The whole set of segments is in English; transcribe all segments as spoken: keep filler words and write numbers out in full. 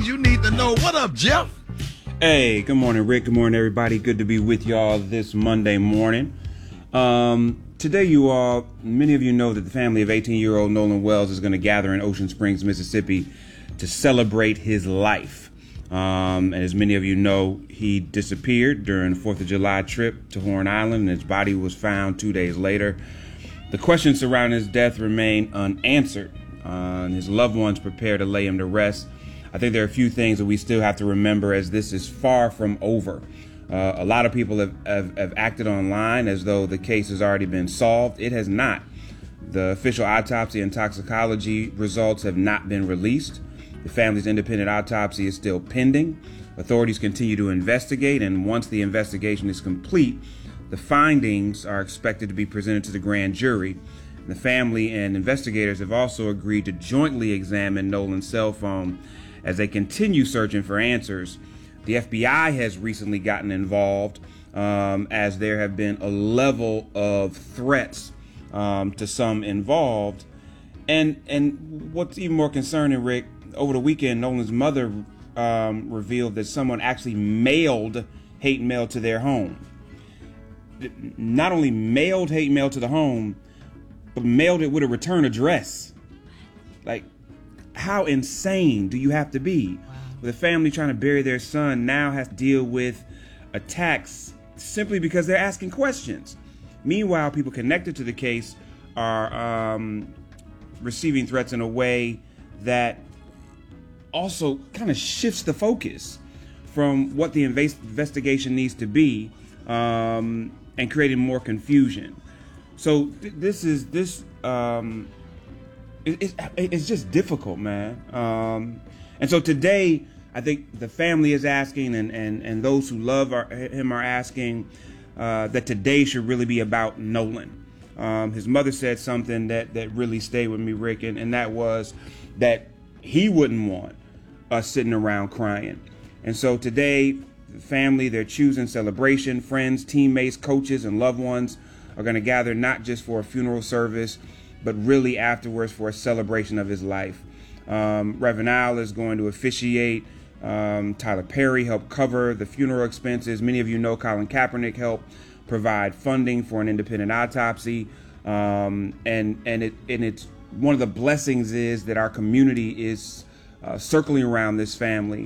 You need to know. What up, Jeff? Hey, good morning, Rick. Good morning, everybody. Good to be with y'all this Monday morning. Um, today, you all, many of you know that the family of eighteen-year-old Nolan Wells is going to gather in Ocean Springs, Mississippi to celebrate his life. Um, and as many of you know, he disappeared during the fourth of July trip to Horn Island, and his body was found two days later. The questions surrounding his death remain unanswered, uh, and his loved ones prepare to lay him to rest. I think there are a few things that we still have to remember as this is far from over. Uh, a lot of people have, have, have acted online as though the case has already been solved. It has not. The official autopsy and toxicology results have not been released. The family's independent autopsy is still pending. Authorities continue to investigate, and once the investigation is complete, the findings are expected to be presented to the grand jury. The family and investigators have also agreed to jointly examine Nolan's cell phone as they continue searching for answers. The F B I has recently gotten involved um, as there have been a level of threats um, to some involved. And and what's even more concerning, Rick, over the weekend, Nolan's mother um, revealed that someone actually mailed hate mail to their home. Not only mailed hate mail to the home, but mailed it with a return address. Like, how insane do you have to be? Wow. The family trying to bury their son now has to deal with attacks simply because they're asking questions. Meanwhile, people connected to the case are um, receiving threats in a way that also kind of shifts the focus from what the invas- investigation needs to be um, and creating more confusion. So th- this is this. Um, It's, it's just difficult, man. Um, and so today, I think the family is asking, and, and, and those who love our, him are asking, uh, that today should really be about Nolan. Um, his mother said something that, that really stayed with me, Rick, and, and that was that he wouldn't want us sitting around crying. And so today, the family, they're choosing celebration. Friends, teammates, coaches, and loved ones are going to gather not just for a funeral service, but really afterwards for a celebration of his life. Um, Reverend Al is going to officiate. Um, Tyler Perry helped cover the funeral expenses. Many of you know Colin Kaepernick helped provide funding for an independent autopsy. Um, and and it and it's one of the blessings is that our community is uh, circling around this family.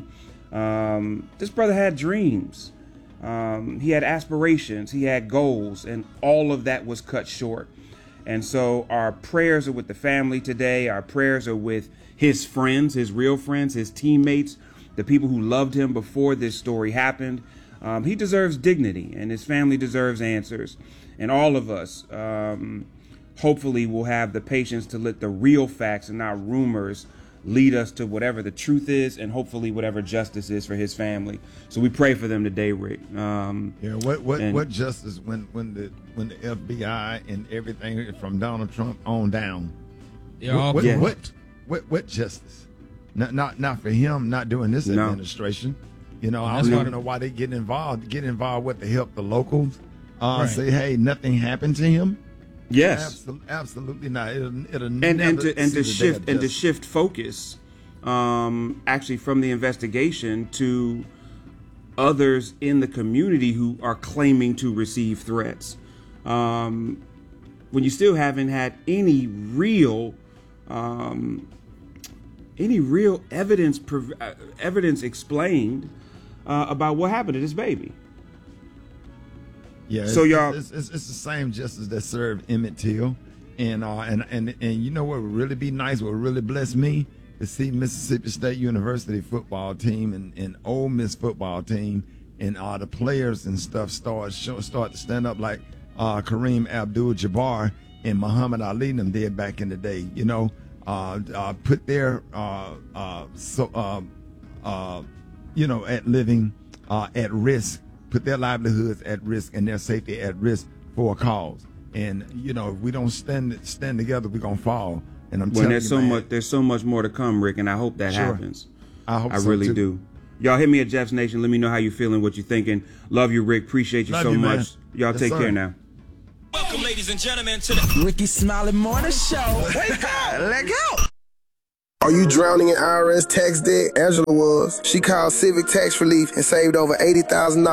Um, this brother had dreams. Um, he had aspirations. He had goals, and all of that was cut short. And so our prayers are with the family today. Our prayers are with his friends, his real friends, his teammates, the people who loved him before this story happened. Um, he deserves dignity, and his family deserves answers. And all of us, um, hopefully, will have the patience to let the real facts and not rumors lead us to whatever the truth is, and hopefully whatever justice is for his family. So we pray for them today, Rick. Um, yeah. What what and, what justice when when the when the F B I and everything from Donald Trump on down? Yeah. What what, yeah. what what what justice? Not not not for him. Not doing this No. administration. You know, I That's don't why even know why they get involved. Get involved with to help the locals. Uh, Right. Say, hey, nothing happened to him. yes. Absolutely, absolutely not. It'll, it'll and never and to and see to the day shift of and to justice. shift focus um actually from the investigation to others in the community who are claiming to receive threats, um when you still haven't had any real um any real evidence prov- uh, evidence explained uh, about what happened to this baby. Yeah, So it's, y'all- it's, it's, it's the same justice that served Emmett Till, and uh, and and and you know what would really be nice, what would really bless me, to see Mississippi State University football team and, and Ole Miss football team and uh, the players and stuff start show, start to stand up like uh, Kareem Abdul-Jabbar and Muhammad Ali and them did back in the day. You know, uh, uh, put their uh, uh, so uh, uh, you know at living uh, at risk. Put their livelihoods at risk and their safety at risk for a cause. And you know, if we don't stand stand together, we're gonna fall. And I'm When telling there's you, so man, much there's so much more to come, Rick, and I hope that Sure. happens. I hope I so, really too. do. Y'all hit me at Jeff's Nation. Let me know how you feeling, what you thinking. Love you, Rick. Appreciate you Love so you, man. much. Y'all Yes, take sir. care now. Welcome, ladies and gentlemen, to the Ricky Smiley Morning Show. Wake up! Let go! Are you drowning in I R S tax debt? Angela was. She called Civic Tax Relief and saved over eighty thousand dollars.